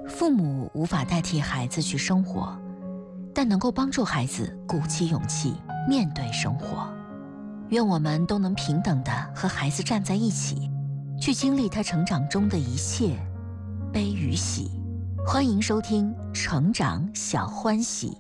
父母无法代替孩子去生活，但能够帮助孩子鼓起勇气面对生活。愿我们都能平等地和孩子站在一起，去经历他成长中的一切悲与喜。欢迎收听《成长小欢喜》。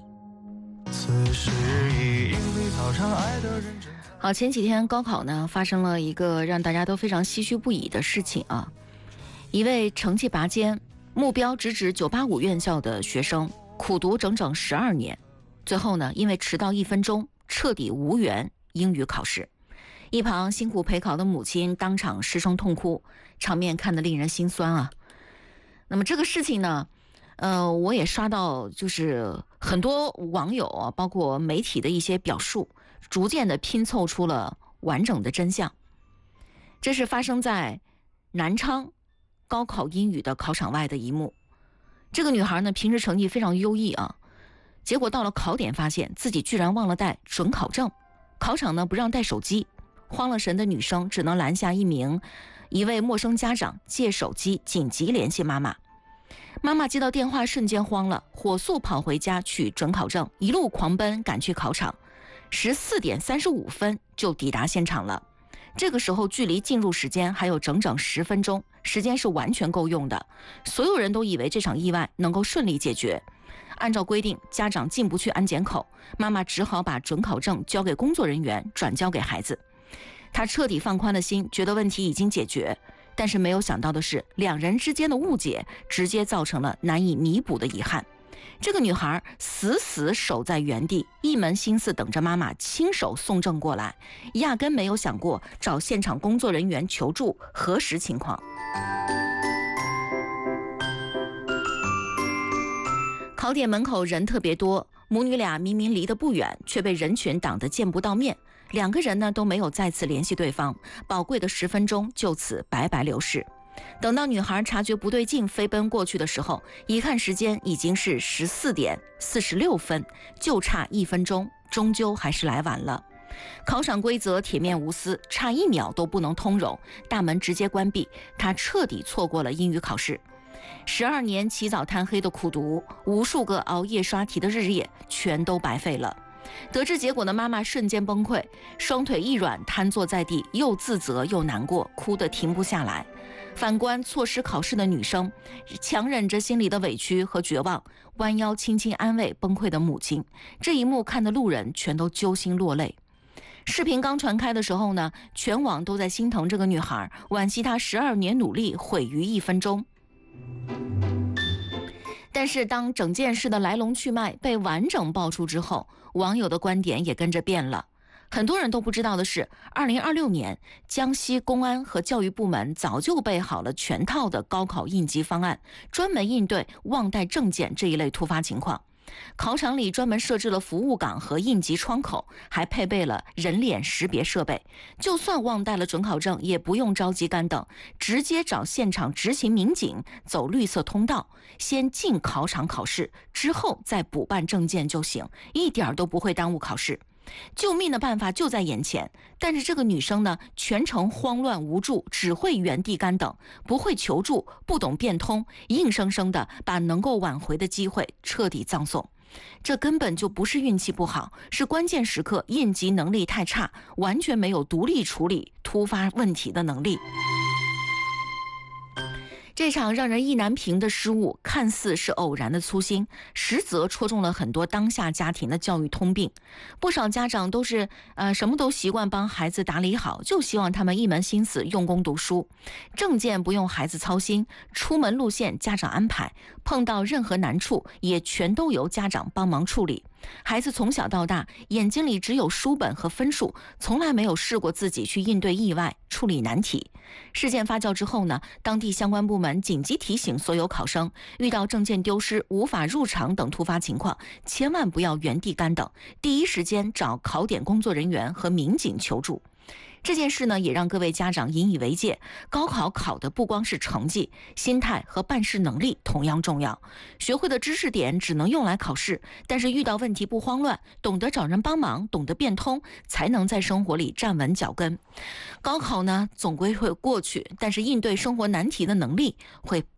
好，前几天高考呢，发生了一个让大家都非常唏嘘不已的事情啊。一位成绩拔尖、目标直指985院校的学生，苦读整整12年，最后呢，因为迟到1分钟，彻底无缘英语考试。一旁辛苦陪考的母亲当场失声痛哭，场面看得令人心酸啊。那么这个事情呢，我也刷到，就是很多网友啊，包括媒体的一些表述，逐渐的拼凑出了完整的真相。这是发生在南昌高考英语的考场外的一幕。这个女孩呢，平时成绩非常优异啊，结果到了考点，发现自己居然忘了带准考证。考场呢不让带手机，慌了神的女生只能拦下一位陌生家长，借手机紧急联系妈妈。妈妈接到电话瞬间慌了，火速跑回家取准考证，一路狂奔赶去考场，14点35分就抵达现场了。这个时候距离进入时间还有整整10分钟，时间是完全够用的。所有人都以为这场意外能够顺利解决。按照规定，家长进不去安检口，妈妈只好把准考证交给工作人员，转交给孩子。她彻底放宽了心，觉得问题已经解决。但是没有想到的是，两人之间的误解直接造成了难以弥补的遗憾。这个女孩死守在原地，一门心思等着妈妈亲手送证过来，压根没有想过找现场工作人员求助核实情况。考点门口人特别多，母女俩明明离得不远，却被人群挡得见不到面。两个人呢都没有再次联系对方，宝贵的10分钟就此白白流逝。等到女孩察觉不对劲，飞奔过去的时候，一看时间已经是14点46分，就差1分钟，终究还是来晚了。考场规则铁面无私，差1秒都不能通融，大门直接关闭，她彻底错过了英语考试。12年起早贪黑的苦读，无数个熬夜刷题的日夜，全都白费了。得知结果的妈妈瞬间崩溃，双腿一软，瘫坐在地，又自责又难过，哭得停不下来。反观错失考试的女生，强忍着心里的委屈和绝望，弯腰轻轻安慰崩溃的母亲。这一幕看得路人全都揪心落泪。视频刚传开的时候呢，全网都在心疼这个女孩，惋惜她12年努力毁于1分钟。但是当整件事的来龙去脉被完整爆出之后，网友的观点也跟着变了。很多人都不知道的是，2026年江西公安和教育部门早就备好了全套的高考应急方案，专门应对忘带证件这一类突发情况。考场里专门设置了服务岗和应急窗口，还配备了人脸识别设备。就算忘带了准考证，也不用着急干等，直接找现场执勤民警走绿色通道，先进考场考试，之后再补办证件就行，一点都不会耽误考试。救命的办法就在眼前，但是这个女生呢，全程慌乱无助，只会原地干等，不会求助，不懂变通，硬生生的把能够挽回的机会彻底葬送。这根本就不是运气不好，是关键时刻应急能力太差，完全没有独立处理突发问题的能力。这场让人意难平的失误，看似是偶然的粗心，实则戳中了很多当下家庭的教育通病。不少家长都是什么都习惯帮孩子打理好，就希望他们一门心思用功读书。证件不用孩子操心，出门路线家长安排，碰到任何难处也全都由家长帮忙处理。孩子从小到大，眼睛里只有书本和分数，从来没有试过自己去应对意外、处理难题。事件发酵之后呢，当地相关部门紧急提醒所有考生，遇到证件丢失、无法入场等突发情况，千万不要原地干等，第一时间找考点工作人员和民警求助。这件事呢，也让各位家长引以为戒。高考考的不光是成绩，心态和办事能力同样重要。学会的知识点只能用来考试，但是遇到问题不慌乱，懂得找人帮忙，懂得变通，才能在生活里站稳脚跟。高考呢，总归会过去，但是应对生活难题的能力会